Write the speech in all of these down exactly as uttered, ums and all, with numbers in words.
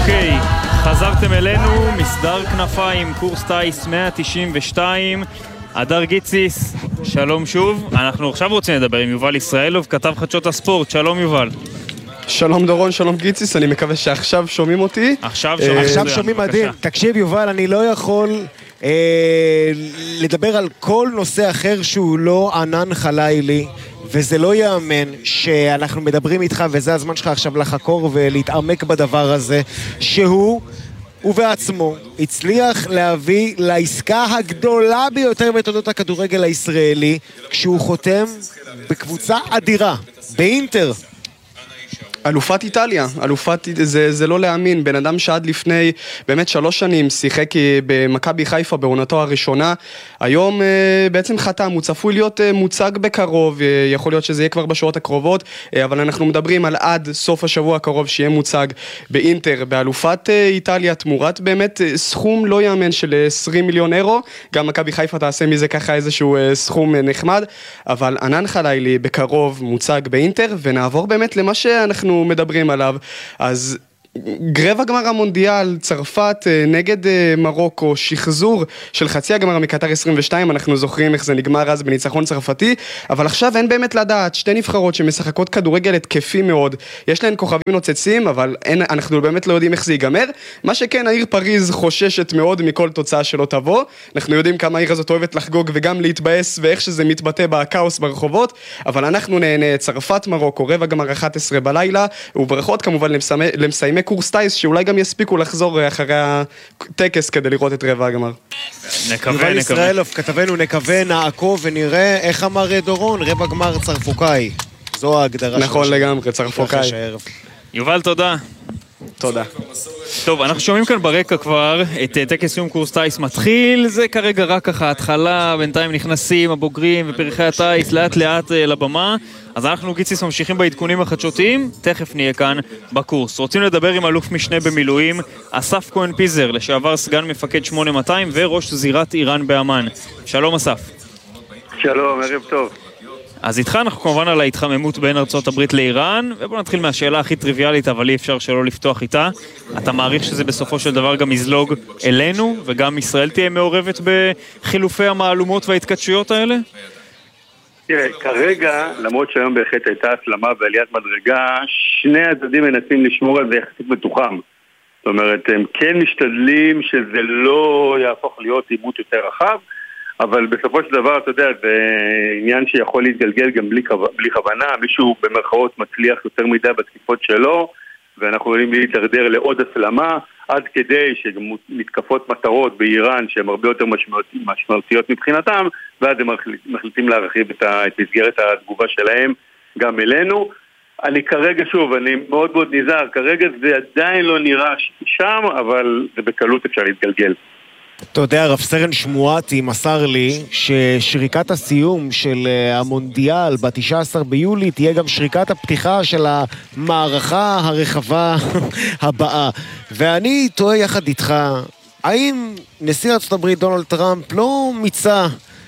אוקיי, חזרתם אלינו, מסדר כנפיים, קורס טייס מאה תשעים ושתיים, אדר גיציס, שלום שוב. אנחנו עכשיו רוצים לדבר עם יובל ישראלוב, כתב חדשות הספורט. שלום יובל. שלום דורון, שלום גיציס, אני מקווה שעכשיו שומעים אותי. עכשיו שומעים, עכשיו שומעים מדהים. תקשיב יובל, אני לא יכול אה, לדבר על כל נושא אחר שהוא לא ענן חלילי, וזה לא יאמן שאנחנו מדברים איתך, וזה הזמן שלך עכשיו לחקור ולהתעמק בדבר הזה, שהוא ובעצמו הצליח להביא לעסקה הגדולה ביותר בתולדות הכדורגל הישראלי, כשהוא חותם בקבוצה אדירה, באינטר. אלופת איטליה, אלופת, זה, זה לא להאמין, בן אדם שעד לפני באמת שלוש שנים שיחק במכבי חיפה בעונתו הראשונה, היום בעצם חתם, הוא צפוי להיות מוצג בקרוב, יכול להיות שזה יהיה כבר בשעות הקרובות, אבל אנחנו מדברים על עד סוף השבוע הקרוב שיהיה מוצג באינטר, באלופת איטליה, תמורת באמת סכום לא יאמן של עשרים מיליון אירו, גם מכבי חיפה תעשה מזה ככה איזשהו סכום נחמד, אבל ענן חלילי בקרוב מוצג באינטר, ונעבור באמת למה שאנחנו מדברים עליו. אז גרבע גמר המונדיאל, צרפת נגד מרוקו, שחזור של חצי הגמר מקטר עשרים ושתיים, אנחנו זוכרים איך זה נגמר אז בניצחון צרפתי, אבל עכשיו אין באמת לדעת, שתי נבחרות שמשחקות כדורגל התקפי מאוד, יש להן כוכבים נוצצים, אבל אין, אנחנו באמת לא יודעים איך זה ייגמר. מה שכן, העיר פריז חוששת מאוד מכל תוצאה שלא תבוא, אנחנו יודעים כמה העיר הזאת אוהבת לחגוג וגם להתבאס, ואיך שזה מתבטא בקאוס ברחובות, אבל אנחנו נהנה, צרפת מרוקו, רבע גמר אחת עשרה בלילה, וברכות כמובן למסיימי, למסיימי קורס טייס, שאולי גם יספיקו לחזור אחרי הטקס כדי לראות את רבע הגמר. נקווה, יובל ישראלוב, כתבנו, נקווה, נעקוב ונראה. איך אמר דורון? רבע גמר צרפוקאי. זו ההגדרה. נכון לגמרי, צרפוקאי. יובל, תודה. תודה. טוב, אנחנו שומעים כאן ברקע כבר את טקס סיום קורס טייס מתחיל, זה כרגע רק ככה התחלה, בינתיים נכנסים הבוגרים ופרחי הטייס לאט לאט לבמה, אז אנחנו גיציס ממשיכים בעדכונים החדשותיים, תכף נהיה כאן בקורס. רוצים לדבר עם אלוף משנה במילואים, אסף כהן פיזר, לשעבר סגן מפקד שמונה מאתיים וראש זירת איראן באמן. שלום אסף. שלום, ערב טוב. אז איתך אנחנו כמובן על ההתחממות בין ארצות הברית לאיראן, ובואו נתחיל מהשאלה הכי טריוויאלית, אבל אי אפשר שלא לפתוח איתה. אתה מעריך שזה בסופו של דבר גם יזלוג אלינו, וגם ישראל תהיה מעורבת בחילופי המעלומות וההתקדשויות האלה? תראה, כרגע, למרות שהיום בהחלט הייתה הסלמה ועליית מדרגה, שני הצדדים מנסים לשמור על זה יחסית בתוכם. זאת אומרת, הם כן משתדלים שזה לא יהפוך להיות עימות יותר רחב, אבל בסופו של דבר, אתה יודע, זה עניין שיכול להתגלגל גם בלי, בלי כוונה, מישהו במרכאות מצליח יותר מדי בתקיפות שלו, ואנחנו יכולים להתדרדר לעוד הסלמה, עד כדי שגם מתקפות מטרות באיראן, שהן הרבה יותר משמעותיות מבחינתם, ואז הם מחליטים להרחיב את מסגרת התגובה שלהם גם אלינו. אני כרגע, שוב, אני מאוד מאוד נזהר, כרגע זה עדיין לא נראה שם, אבל זה בקלות אפשר להתגלגל. אתה יודע, רב סרן שמואטי מסר לי ששריקת הסיום של המונדיאל ב-תשעה עשר ביולי תהיה גם שריקת הפתיחה של המערכה הרחבה הבאה. ואני תוהה יחד איתך, האם נשיא ארצות הברית דונלד טראמפ לא מיצה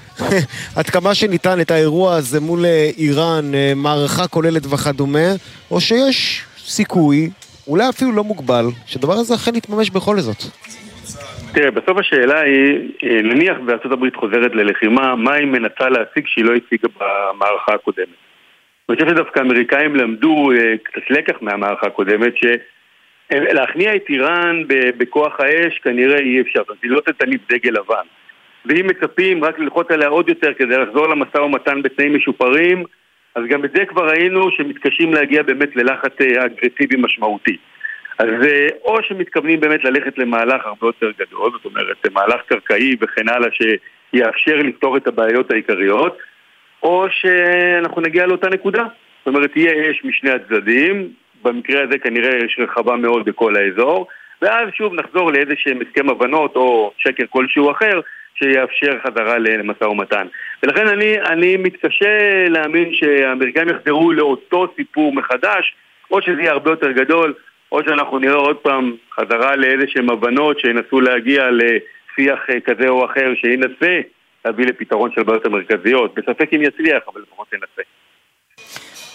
עד כמה שניתן את האירוע הזה מול איראן, מערכה כוללת וכדומה, או שיש סיכוי, אולי אפילו לא מוגבל, שדבר הזה אכן יתממש בכל זאת? תראה, בסוף השאלה היא, נניח בארצות הברית חוזרת ללחימה, מה היא מנסה להשיג שהיא לא השיגה במערכה הקודמת? אני חושב שדווקא האמריקאים למדו קצת לקח מהמערכה הקודמת, שלהכניע את איראן בכוח האש כנראה אי אפשר, זאת אומרת, היא לא תניף דגל לבן. ואם מצפים רק ללחוץ עליה עוד יותר כדי לחזור למשא ומתן בתנאים משופרים, אז גם את זה כבר ראינו שמתקשים להגיע באמת ללחץ אגרסיבי משמעותי. אז או שמתכוונים באמת ללכת למהלך הרבה יותר גדול, זאת אומרת, מהלך קרקעי וכן הלאה שיאפשר לפתור את הבעיות העיקריות, או שאנחנו נגיע לאותה נקודה. זאת אומרת, יהיה אש משני הצדדים, במקרה הזה כנראה יש רחבה מאוד בכל האזור, ואז שוב נחזור לאיזשהם הסכם הבנות או שקר כלשהו אחר, שיאפשר חזרה למשא ומתן. ולכן אני, אני מתקשה להאמין שהאמריקאים יחזרו לאותו סיפור מחדש, או שזה יהיה הרבה יותר גדול, או שאנחנו נראה עוד פעם חזרה לאיזשהם הבנות שינסו להגיע לשיח כזה או אחר שינסה להביא לפתרון של בעיות המרכזיות. בספק אם יצליח, אבל לפחות ינסה.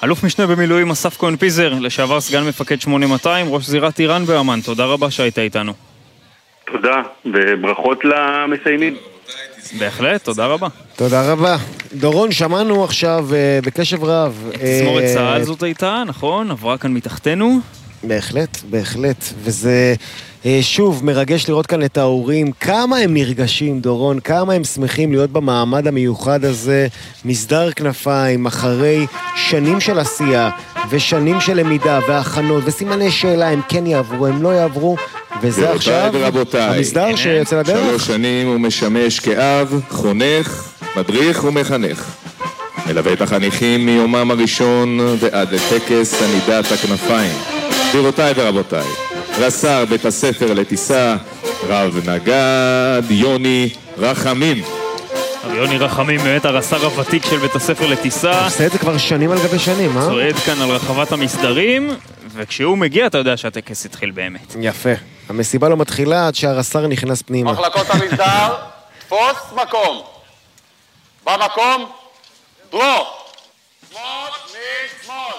אלוף משנה במילואים אסף כהן פיזר, לשעבר סגן מפקד שמונה מאתיים, ראש זירת איראן באמן, תודה רבה שהיית איתנו. תודה, וברכות למסיימים. בהחלט, תודה רבה. תודה רבה. דורון, שמענו עכשיו uh, בקשב רב. תזמורת צה"ל זאת הייתה, נכון? עברה כאן מתחתנו. בהחלט, בהחלט. וזה uh, שוב מרגש לראות כאן את ההורים, כמה הם נרגשים, דורון, כמה הם שמחים להיות במעמד המיוחד הזה, מסדר כנפיים, אחרי שנים של עשייה, ושנים של למידה, והכנות, וסימני שאלה, הם כן יעברו, הם לא יעברו, וזה עכשיו המסדר שיוצא לדרך. שלוש שנים הוא משמש כאב, חונך, מדריך ומחנך. מלווה את החניכים מיומם הראשון ועד לטקס ענידת הכנפיים. גבירותיי ורבותיי, רס"ר בית הספר לטיסה, רב נגד יוני רחמים. יוני רחמים באמת הרס"ר הוותיק של בית הספר לטיסה. עושה את זה כבר שנים על גבי שנים, אה? צועד כאן על רחבת המסדרים, וכשהוא מגיע אתה יודע שהטקס התחיל באמת. יפה. המסיבה לא מתחילה עד שהרס"ר נכנס פנימה. מחלקות המסדר, תפוס מקום. במקום, דרו. שמאל, מין, שמאל.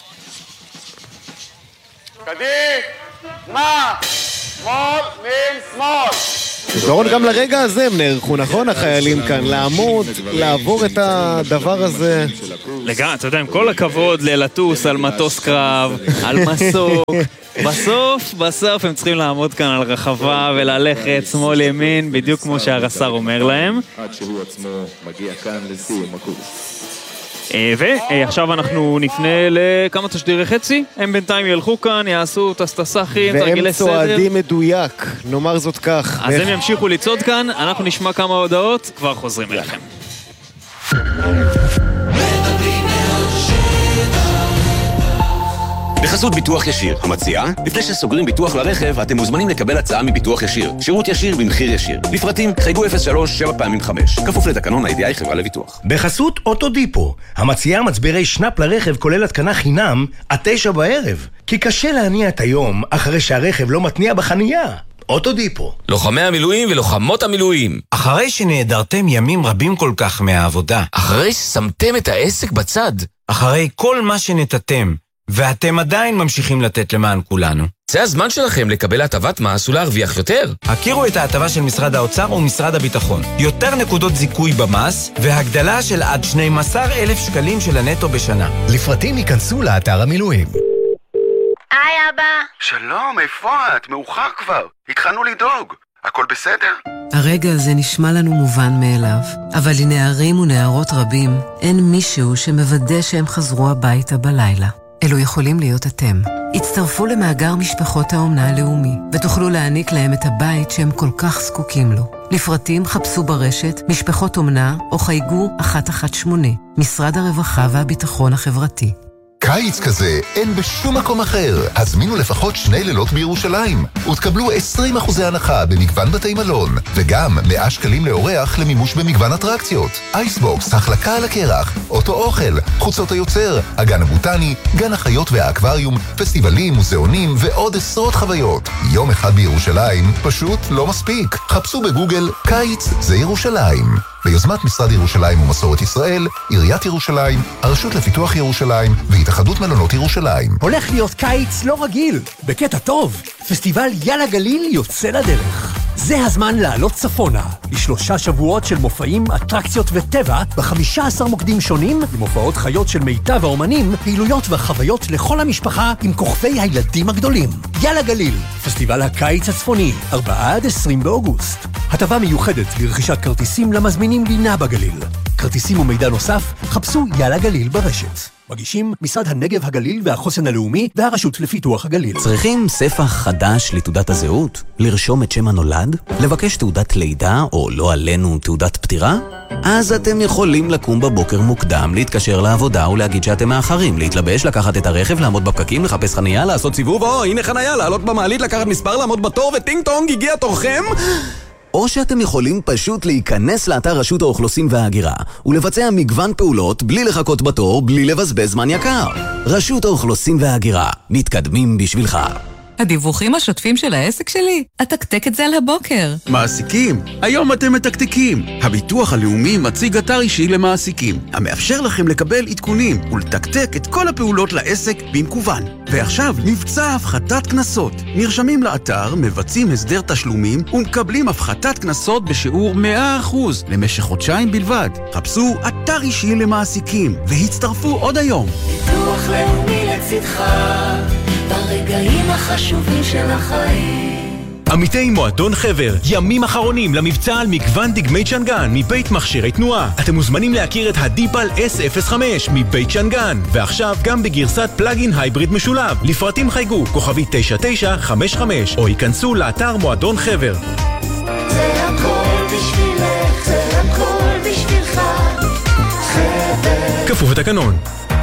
קדימה, שמאל, מין, שמאל. דורון, גם לרגע הזה הם נערכו, נכון? החיילים כאן, לעמוד, לעבור את הדבר הזה. לגמרי, אתה יודע, עם כל הכבוד ללטוס על מטוס קרב, על מסוק, בסוף, בסוף הם צריכים לעמוד כאן על רחבה וללכת שמאל ימין, בדיוק כמו שהרס"ר אומר להם. עד שהוא עצמו מגיע כאן לסיום הקורס. ועכשיו אנחנו נפנה לכמה תשדירי חצי, הם בינתיים ילכו כאן, יעשו את הסטסחים, תרגילי סדר. והם צועדים מדויק, נאמר זאת כך. אז הם ימשיכו לצעוד כאן, אנחנו נשמע כמה הודעות, כבר חוזרים אליכם. בחסות ביטוח ישיר, המציעה, לפני שסוגרים ביטוח לרכב, אתם מוזמנים לקבל הצעה מביטוח ישיר. שירות ישיר במחיר ישיר. לפרטים, חייגו אפס שלוש שבע פעמים חמש. כפוף לתקנון ה-איי די איי חברה לביטוח. בחסות אוטודיפו, המציעה מצברי שנאפ לרכב כולל התקנה חינם, עד תשע בערב. כי קשה להניע את היום, אחרי שהרכב לא מתניע בחנייה. אוטודיפו. לוחמי המילואים ולוחמות המילואים. אחרי שנעדרתם ימים רבים כל כך מהעבודה. אחרי ששמתם את העסק בצד. אחרי כל מה שנתתם. ואתם עדיין ממשיכים לתת למען כולנו. זה הזמן שלכם לקבל הטבת מס ולהרוויח יותר. הכירו את ההטבה של משרד האוצר ומשרד הביטחון. יותר נקודות זיכוי במס, והגדלה של עד שנים עשר אלף שקלים של הנטו בשנה. לפרטים ייכנסו לאתר המילואים. היי אבא. שלום, איפה את? מאוחר כבר. התחלנו לדאוג. הכל בסדר? הרגע הזה נשמע לנו מובן מאליו, אבל לנערים ונערות רבים אין מישהו שמוודא שהם חזרו הביתה בלילה. אלו יכולים להיות אתם. הצטרפו למאגר משפחות האומנה הלאומי, ותוכלו להעניק להם את הבית שהם כל כך זקוקים לו. לפרטים חפשו ברשת משפחות אומנה או חייגו אחת אחת שמונה, משרד הרווחה והביטחון החברתי. קיץ כזה אין בשום מקום אחר. הזמינו לפחות שני לילות בירושלים ותקבלו עשרים אחוזי הנחה במגוון בתי מלון, וגם מאה שקלים לאורח למימוש במגוון אטרקציות. אייסבוקס, החלקה על הקרח, אוטו אוכל, חוצות היוצר, הגן הבוטני, גן החיות והאקווריום, פסטיבלים, מוזיאונים ועוד עשרות חוויות. יום אחד בירושלים פשוט לא מספיק. חפשו בגוגל קיץ זה ירושלים. ביוזמת משרד ירושלים ומסורת ישראל, עיריית ירושלים, הרשות לפיתוח ירושלים והתאחדות מלונות ירושלים. הולך להיות קיץ לא רגיל, בקטע טוב. פסטיבל יאללה גליל יוצא לדרך. זה הזמן לעלות צפונה, לשלושה שבועות של מופעים, אטרקציות וטבע, ב-חמישה עשר מוקדים שונים, עם הופעות חיות של מיטב האומנים, פעילויות וחוויות לכל המשפחה עם כוכבי הילדים הגדולים. יאללה גליל, פסטיבל הקיץ הצפוני, ארבעה עד עשרים באוגוסט. הטבה מיוחדת לרכישת כרטיסים למזמינים לינה בגליל. כרטיסים ומידע נוסף, חפשו יאללה גליל ברשת. מגישים משרד הנגב הגליל והחוסן הלאומי והרשות לפיתוח הגליל. צריכים ספח חדש לתעודת הזהות? לרשום את שם הנולד? לבקש תעודת לידה או לא עלינו תעודת פטירה? אז אתם יכולים לקום בבוקר מוקדם, להתקשר לעבודה ולהגיד שאתם מאחרים, להתלבש, לקחת את הרכב, לעמוד בפקקים, לחפש חנייה, לעשות סיבוב, או הנה חנייה, לעלות במעלית, לקחת מספר, לעמוד בתור וטינג טונג, הגיע תורכם? או שאתם יכולים פשוט להיכנס לאתר רשות האוכלוסין וההגירה ולבצע מגוון פעולות בלי לחכות בתור, בלי לבזבז זמן יקר. רשות האוכלוסין וההגירה, מתקדמים בשבילך. הדיווחים השוטפים של העסק שלי? אתקתק את זה על הבוקר. מעסיקים, היום אתם מתקתקים. הביטוח הלאומי מציג אתר אישי למעסיקים, המאפשר לכם לקבל עדכונים ולתקתק את כל הפעולות לעסק במקוון. ועכשיו מבצע הפחתת כנסות. נרשמים לאתר, מבצעים הסדר תשלומים ומקבלים הפחתת כנסות בשיעור מאה אחוז למשך חודשיים בלבד. חפשו אתר אישי למעסיקים והצטרפו עוד היום. ביטוח לאומי לצדך ברגעים החשובים של החיים. עמיתי מועדון חבר, ימים אחרונים למבצע על מגוון דגמי צ'נגן מבית מכשירי תנועה. אתם מוזמנים להכיר את הדיפל אס אפס חמש מבית צ'נגן, ועכשיו גם בגרסת פלאגין הייבריד משולב. לפרטים חייגו כוכבי תשע תשע חמש חמש או ייכנסו לאתר מועדון חבר. זה הכל בשבילך, זה הכל בשבילך, חבר. כפוף לתקנון.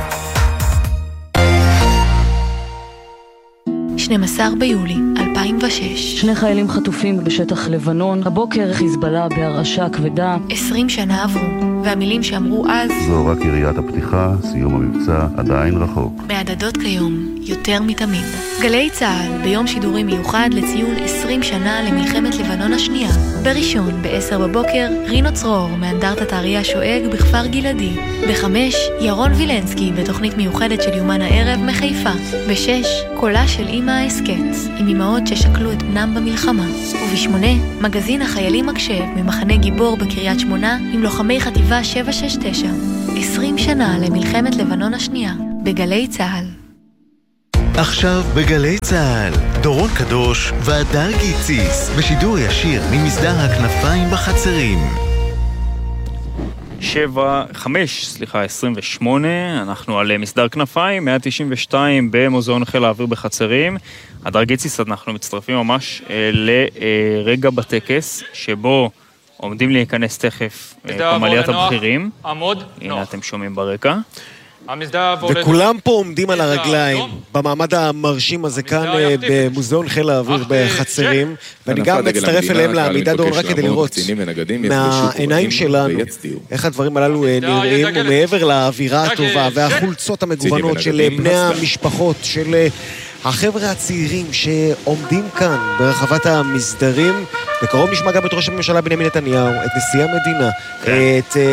שנים עשר ביולי אלפיים ושש. שני חיילים חטופים בשטח לבנון. הבוקר חיזבאללה בהרעשה כבדה. עשרים שנה עברו, והמילים שאמרו אז זו רק יריית הפתיחה, סיום המבצע עדיין רחוק. מהדהדות כיום יותר מתמיד. גלי צהל ביום שידורי מיוחד לציון עשרים שנה למלחמת לבנון השנייה. בראשון בעשר בבוקר רינו צרור מאנדרטת האריה שואג בכפר גלעדי. בחמש ירון וילנסקי בתוכנית מיוחדת של יומן הערב מחיפה. בשש קולה של אמא האסקט עם אמהות ששקלו את בנם במלחמה. ובשמונה מגזין החיילים מקשב ממחנה גיבור בקריית שמונה עם לוחמי חטיבה שבע שש תשע. עשרים שנה למלחמת לבנון השנייה בגלי צהל. עכשיו בגלי צהל, דורון קדוש והדר גיציס בשידור ישיר ממסדר הכנפיים בחצרים. שבע, חמש, סליחה, עשרים ושמונה, אנחנו על מסדר כנפיים, מאה תשעים ושתיים במוזיאון חיל האוויר בחצרים. הדר גיציס, אנחנו מצטרפים ממש לרגע בטקס, שבו עומדים להיכנס תכף פמליית הבכירים. עמוד, הנה אתם שומעים ברקע. וכולם פה עומדים על הרגליים במעמד המרשים הזה כאן במוזיאון חיל האוויר בחצרים, ואני גם מצטרף אליהם לעמידה דורון רק כדי לראות מהעיניים שלנו איך הדברים הללו נראים, ומעבר לאווירה הטובה והחולצות המגוונות של בני המשפחות, של החבר'ה הצעירים שעומדים כאן ברחבת המסדרים. בקרוב נשמע גם את ראש הממשלה בנימין נתניהו, את נשיא המדינה, את